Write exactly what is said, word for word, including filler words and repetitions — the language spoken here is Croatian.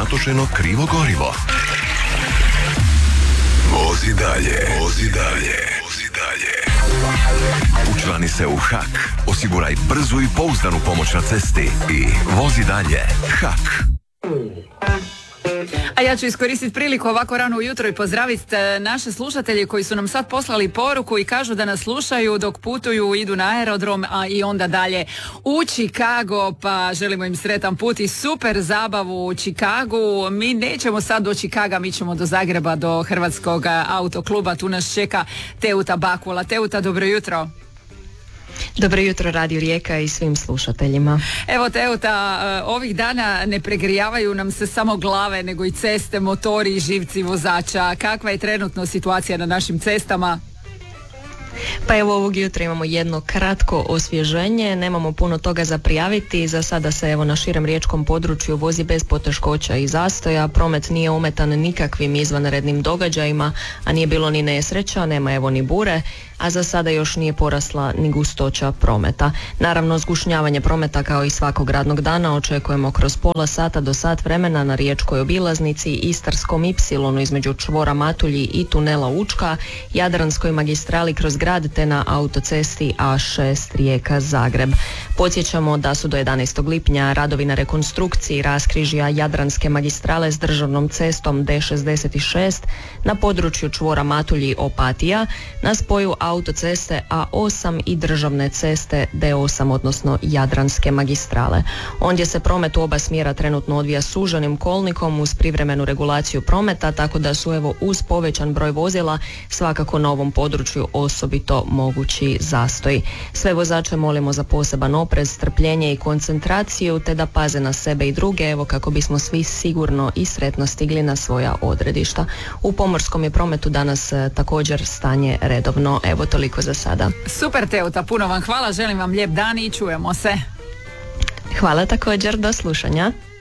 natočeno krivo gorivo. Vozi dalje, vozi dalje, vozi dalje. Učlani se u H A K, osiguraj brzu i pouzdanu pomoć na cesti i vozi dalje. H A K. A ja ću iskoristiti priliku ovako rano ujutro i pozdraviti naše slušatelje koji su nam sad poslali poruku i kažu da nas slušaju dok putuju, idu na aerodrom, a i onda dalje u Chicago, pa želimo im sretan put i super zabavu u Chicagu. Mi nećemo sad do Chicaga, mi ćemo do Zagreba, do Hrvatskog autokluba, tu nas čeka Teuta Bakula. Teuta, dobro jutro. Dobro jutro Radio Rijeka i svim slušateljima. Evo Teuta, ovih dana ne pregrijavaju nam se samo glave, nego i ceste, motori i živci vozača. Kakva je trenutno situacija na našim cestama? Pa evo ovog jutra imamo jedno kratko osvježenje, nemamo puno toga za prijaviti, za sada se evo na širem riječkom području vozi bez poteškoća i zastoja, promet nije ometan nikakvim izvanrednim događajima, a nije bilo ni nesreća, nema evo ni bure, a za sada još nije porasla ni gustoća prometa. Naravno, zgušnjavanje prometa kao i svakog radnog dana očekujemo kroz pola sata do sat vremena na riječkoj obilaznici, Istarskom ipsilonu između čvora Matulji i tunela Učka, Jadranskoj magistrali kroz grad te na autocesti A šest Rijeka-Zagreb. Podsjećamo da su do jedanaestog lipnja radovi na rekonstrukciji raskrižja Jadranske magistrale s državnom cestom D šezdeset šest na području čvora Matulji Opatija, na spoju autoceste A osam i državne ceste D osam, odnosno Jadranske magistrale. Ondje se promet u oba smjera trenutno odvija suženim kolnikom uz privremenu regulaciju prometa, tako da su evo uz povećan broj vozila svakako na ovom području osobito mogući zastoj. Sve vozače molimo za poseban oprez, strpljenje i koncentraciju, te da paze na sebe i druge, evo kako bismo svi sigurno i sretno stigli na svoja odredišta. U pomorskom je prometu danas e, također stanje redovno. Evo toliko za sada. Super Teuta, puno vam hvala, želim vam lijep dan i čujemo se. Hvala također, do slušanja.